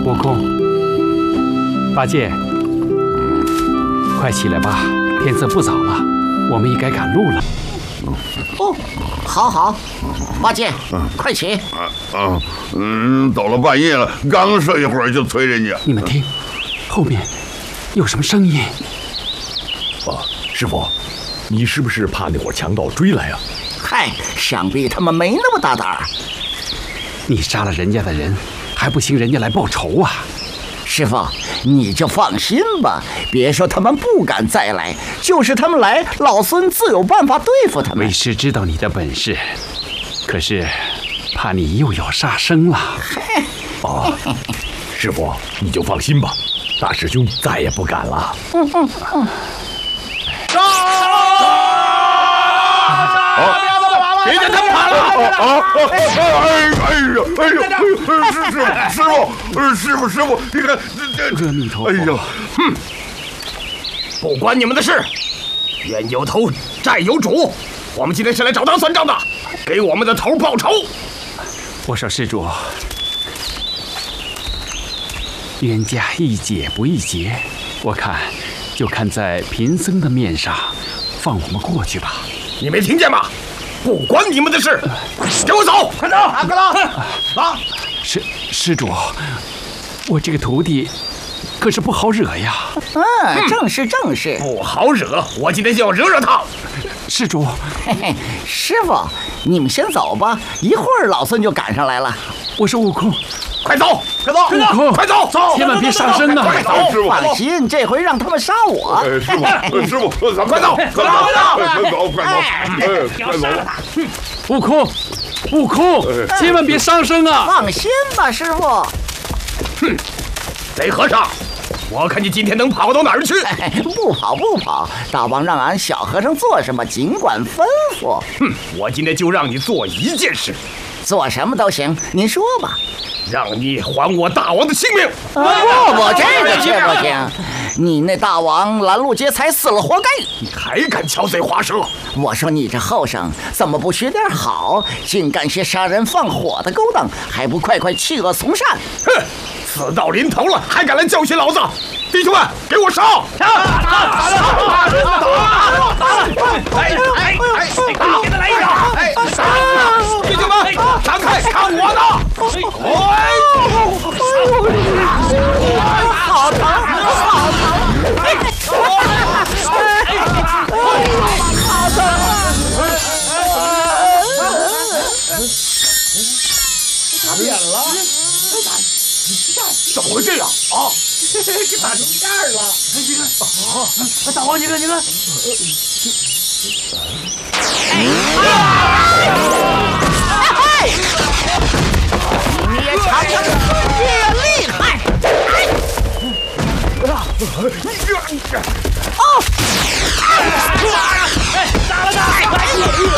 悟空，八戒，快起来吧，天色不早了，我们也该赶路了。 哦，好，八戒，快起！ 到了半夜了，刚睡一会儿就催人家。 你们听，后面有什么声音？ 师傅，你是不是怕那伙强盗追来啊？ 嗨，想必他们没那么大胆儿。 你杀了人家的人，还不行人家来报仇啊？ 师傅，你就放心吧，别说他们不敢再来，就是他们来，老孙自有办法对付他们。 为师知道你的本事，可是怕你又有杀生了。 师傅，你就放心吧，大师兄再也不敢了。 别让他们跑了！师傅，你看阿弥陀佛！ 哎呀， 不关你们的事，冤有头，债有主。我们今天是来找他算账的，给我们的头报仇。 我说施主，冤家宜解不宜结，我看就看在贫僧的面上，放我们过去吧。 你没听见吗？不关你们的事，给我走！快走！快走！ 施主，我这个徒弟可是不好惹呀。 正是。 不好惹，我今天就要惹他。 施主， 嘿嘿，师傅，你们先走吧，一会儿老孙就赶上来了。 我说悟空， 快走！ 悟空， 快走！ 千万别杀生啊！ 快走！ 师傅， 放心，这回让他们杀我。 师傅，咱们快走！ 快走！ 悟空，千万别伤生啊！ 放心吧，师傅。 贼和尚，我看你今天能跑到哪儿去？ 不跑，大王让俺小和尚做什么，尽管吩咐。 我今天就让你做一件事， 做什么都行，您说吧。 让你还我大王的性命。 不，这个却不行。你那大王拦路劫财，死了活该。 你还敢巧嘴滑舌？ 我说你这后生怎么不学点好，竟干些杀人放火的勾当，还不快弃恶从善？ 哼！死到临头了，还敢来教训老子！弟兄们，给我烧！给他来一掌！弟兄们，闪开，看我的！ 好疼！ 打扁了！怎么会这样啊？给打成这样了！ 大王，你看， 你也尝尝越厉害！ 杀了他！